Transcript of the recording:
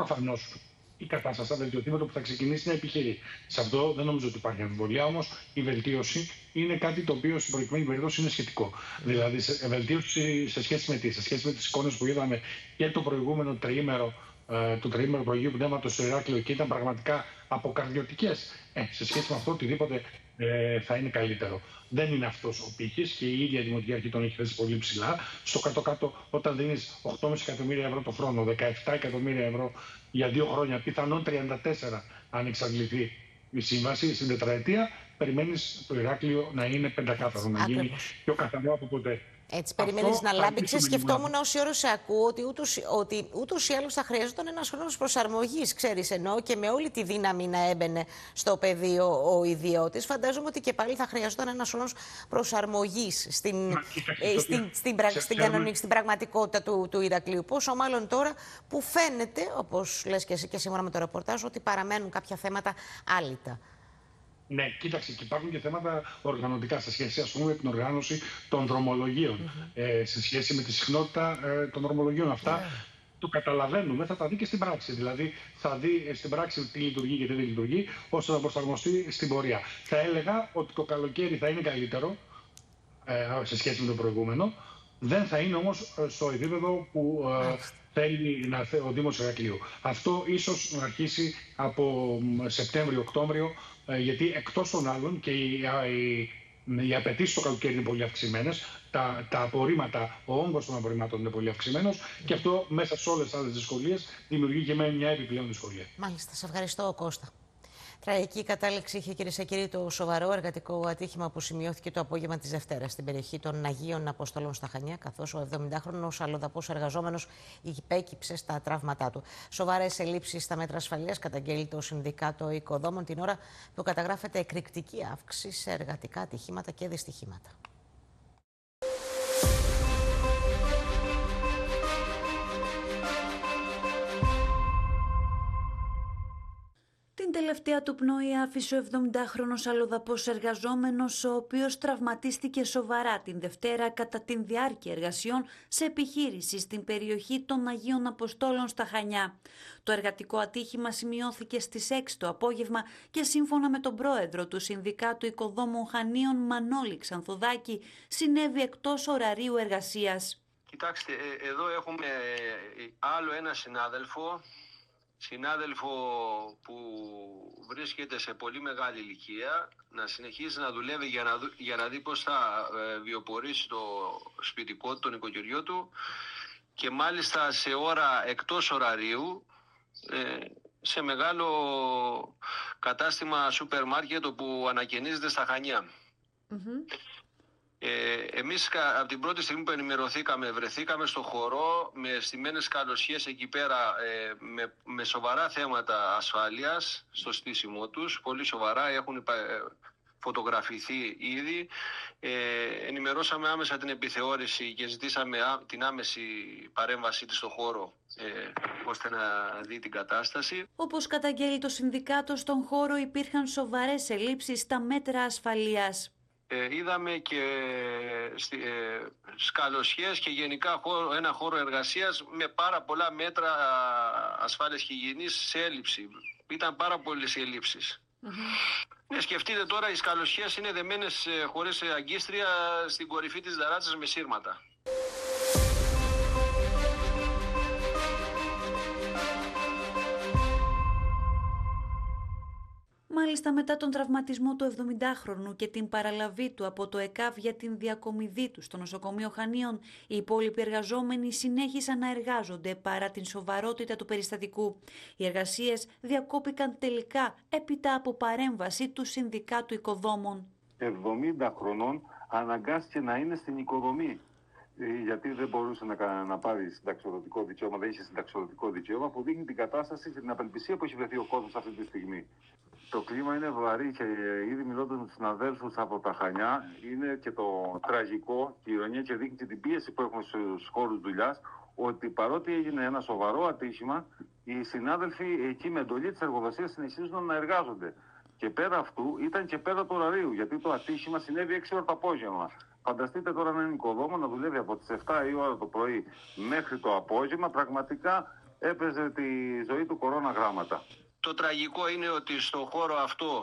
προφανώς η κατάσταση θα βελτιωθεί με το που θα ξεκινήσει να επιχειρεί. Σε αυτό δεν νομίζω ότι υπάρχει αμφιβολία, όμως η βελτίωση είναι κάτι το οποίο στην προκειμένη περίπτωση είναι σχετικό. Δηλαδή, βελτίωση σε σχέση με τις εικόνες που είδαμε και το προηγούμενο τριήμερο, του τριήμερου του Αγίου Πνεύματος στο Ηράκλειο, και ήταν πραγματικά αποκαρδιωτικές. Σε σχέση με αυτό, οτιδήποτε θα είναι καλύτερο. Δεν είναι αυτός ο πύχης και η ίδια η Δημοτική Αρχή τον έχει θέσει πολύ ψηλά. Στο κάτω-κάτω, όταν δίνεις 8,5 εκατομμύρια ευρώ το χρόνο, 17 εκατομμύρια ευρώ για 2 χρόνια, πιθανόν 34 αν εξαντληθεί η σύμβαση στην τετραετία, περιμένεις το Ηράκλειο να είναι πεντακάθαρο, να γίνει πιο καθαρό από ποτέ. Έτσι, περιμένεις να λάμπει. Σκεφτόμουν όση ώρα σε ακούω ότι ούτως ή άλλως θα χρειαζόταν ένας χρόνος προσαρμογής, ξέρεις, ενώ και με όλη τη δύναμη να έμπαινε στο πεδίο ο ιδιώτης. Φαντάζομαι ότι και πάλι θα χρειαζόταν ένας χρόνος προσαρμογής στην πραγματικότητα του Ηρακλείου. Πόσο μάλλον τώρα που φαίνεται, όπως λες και εσύ και σύμφωνα με το ρεπορτάζ, ότι παραμένουν κάποια θέματα άλυτα. Ναι, κοίταξε, και υπάρχουν και θέματα οργανωτικά σε σχέση, ας πούμε, με την οργάνωση των δρομολογίων. Σε σχέση με τη συχνότητα των δρομολογίων. Αυτά το καταλαβαίνουμε, θα τα δει και στην πράξη. Δηλαδή, θα δει στην πράξη τι λειτουργεί και τι δεν λειτουργεί, ώστε να προσαρμοστεί στην πορεία. Θα έλεγα ότι το καλοκαίρι θα είναι καλύτερο σε σχέση με το προηγούμενο. Δεν θα είναι όμως στο επίπεδο που θέλει ο Δήμος Ηρακλείου. Αυτό ίσως να αρχίσει από Σεπτέμβριο-Οκτώβριο, γιατί εκτός των άλλων και οι απαιτήσεις στο καλοκαίρι είναι πολύ αυξημένες, τα απορρίμματα, ο όγκος των απορριμμάτων είναι πολύ αυξημένος, και αυτό μέσα σε όλες τις άλλες δυσκολίες δημιουργεί και μια επιπλέον δυσκολία. Μάλιστα, σε ευχαριστώ, Κώστα. Τραγική κατάληξη είχε, κυρίες και κύριοι, το σοβαρό εργατικό ατύχημα που σημειώθηκε το απόγευμα της Δευτέρας στην περιοχή των Αγίων Αποστόλων στα Χανιά, καθώς ο 70χρονος αλλοδαπός εργαζόμενος υπέκυψε στα τραύματά του. Σοβαρές ελλείψεις στα μέτρα ασφαλείας καταγγέλει το Συνδικάτο Οικοδόμων την ώρα που καταγράφεται εκρηκτική αύξηση σε εργατικά ατυχήματα και δυστυχήματα. Την τελευταία του πνοή άφησε ο 70χρονος αλλοδαπός εργαζόμενος, ο οποίος τραυματίστηκε σοβαρά την Δευτέρα κατά την διάρκεια εργασιών σε επιχείρηση στην περιοχή των Αγίων Αποστόλων στα Χανιά. Το εργατικό ατύχημα σημειώθηκε στις 6 το απόγευμα και σύμφωνα με τον πρόεδρο του Συνδικάτου Οικοδόμων Χανίων, Μανώλη Ξανθοδάκη, συνέβη εκτός ωραρίου εργασίας. Κοιτάξτε, εδώ έχουμε άλλο ένα συνάδελφο που βρίσκεται σε πολύ μεγάλη ηλικία, να συνεχίσει να δουλεύει για να δει πώς θα βιοπορήσει το σπιτικό του, το νοικοκυριό του, και μάλιστα σε ώρα εκτός ωραρίου, σε μεγάλο κατάστημα σούπερ μάρκετ που ανακαινίζεται στα Χανιά. Εμείς από την πρώτη στιγμή που ενημερωθήκαμε, βρεθήκαμε στο χώρο με στημένες καλοσιές εκεί πέρα, με σοβαρά θέματα ασφάλειας στο στήσιμό τους, πολύ σοβαρά, έχουν φωτογραφηθεί ήδη. Ενημερώσαμε άμεσα την επιθεώρηση και ζητήσαμε την άμεση παρέμβασή της στο χώρο, ώστε να δει την κατάσταση. Όπως καταγγέλει το Συνδικάτο, στον χώρο υπήρχαν σοβαρές ελλείψεις στα μέτρα ασφαλείας. Είδαμε και σκαλωσιές και γενικά ένα χώρο εργασίας με πάρα πολλά μέτρα ασφάλειας και υγιεινής σε έλλειψη. Ήταν πάρα πολλές οι ελλείψεις. Ναι, σκεφτείτε τώρα, οι σκαλωσιές είναι δεμένες χωρίς αγκίστρια στην κορυφή της δαράτσας με σύρματα. Μάλιστα, μετά τον τραυματισμό του 70χρονου και την παραλαβή του από το ΕΚΑΒ για την διακομιδή του στο νοσοκομείο Χανίων, οι υπόλοιποι εργαζόμενοι συνέχισαν να εργάζονται παρά την σοβαρότητα του περιστατικού. Οι εργασίες διακόπηκαν τελικά έπειτα από παρέμβαση του Συνδικάτου Οικοδόμων. 70 χρονών αναγκάστηκε να είναι στην οικοδομή, γιατί δεν μπορούσε να πάρει συνταξιοδοτικό δικαίωμα, δεν είχε συνταξιοδοτικό δικαίωμα, που δείχνει την κατάσταση και την απελπισία που έχει βρεθεί ο κόσμος αυτή τη στιγμή. Το κλίμα είναι βαρύ και ήδη μιλώντας με τους συναδέλφους από τα Χανιά, είναι και το τραγικό και η ηρωνία, και δείχνει και την πίεση που έχουμε στους χώρους δουλειάς, ότι παρότι έγινε ένα σοβαρό ατύχημα, οι συνάδελφοι εκεί με εντολή της εργοδοσίας συνεχίζουν να εργάζονται. Και πέρα αυτού ήταν και πέρα του ωραρίου, γιατί το ατύχημα συνέβη 6 ώρα το απόγευμα. Φανταστείτε τώρα έναν οικοδόμο να δουλεύει από τις 7 η ώρα το πρωί μέχρι το απόγευμα, πραγματικά έπαιζε τη ζωή του κορώνα γράμματα. Το τραγικό είναι ότι στο χώρο αυτό